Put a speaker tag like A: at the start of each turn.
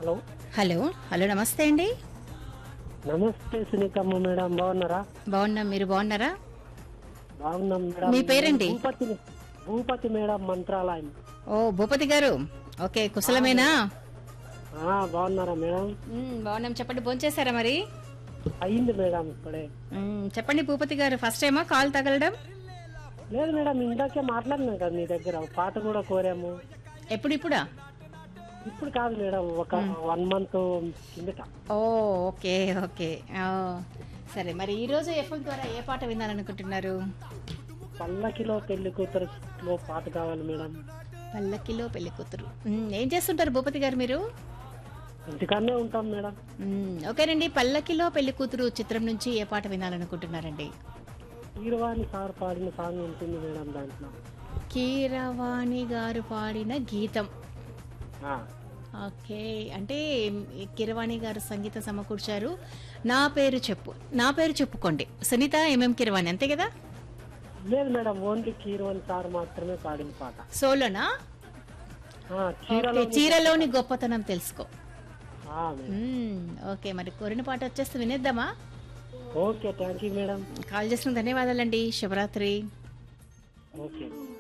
A: Hello.
B: Hello hello నమస్తే అండి.
A: నమస్తే సునీతమ్మ మేడం, బాగున్నారా?
B: బాగున్నాం, మీరు బాగున్నారా?
A: బాగున్నాం మేడం.
B: మీ పేరేంటి?
A: భూపతి మేడం, మంత్రాలయం.
B: ఓ భూపతి గారు, ఓకే, కుశలమేనా?
A: బాగున్నారా మేడం?
B: బాగున్నాం. చెప్పండి, భోంచేశారా మరి?
A: అయింది మేడం ఇప్పుడే.
B: చెప్పండి భూపతి గారు, ఫస్ట్ టైమా కాల్ తగలడం?
A: లేదు మేడం, ఇందాకే మాట్లాడినాం కదా మీ దగ్గర, పాట కూడా కోరాము.
B: ఎప్పుడిప్పుడా?
A: ఇప్పుడు కాదు మేడం, ఒక 1 month కిందట.
B: ఓ ఓకే ఓకే. ఓ, సరే, మరి ఈరోజు ఎఫ్ఎం ద్వారా ఏ పాట వినాలనుకుంటున్నారు?
A: పల్లకిలో పెళ్లి కూతురులో పాట కావాలి మేడం.
B: పల్లకిలో పెళ్లి కూతురు. ఏం చేస్తుంటారు భూపతి గారు మీరు?
A: ఇంటికాడనే ఉంటాం మేడం.
B: ఓకేనండి, పల్లకిలో పెళ్లి కూతురు చిత్రం నుంచి ఏ పాట వినాలనుకుంటున్నారండి?
A: కీరవాణి సార్ పాడిన సాంగ్ ఉంటుంది మేడం దాంట్లో.
B: కీరవాణి గారు పాడిన గీతం.
A: ఆ,
B: ఓకే, అంటే కిరవాణి గారు సంగీతం సమకూర్చారు. నా పేరు చెప్పుకోండి, సునీత ఎంఎం కిరవాణి, అంతే కదా?
A: లేదు మేడం, ఓన్లీ కీరవాణి సార్ మాత్రమే పాడిన పాట.
B: సోలోనా? చీరలోని గొప్పతనం తెలుసుకో. ఓకే, మరి కోరిన పాట వచ్చేస్తే వినేద్దామా?
A: Okay, thank you madam.
B: Call చేసిన ధన్యవాదాలండి. శుభరాత్రి.
A: ఓకే.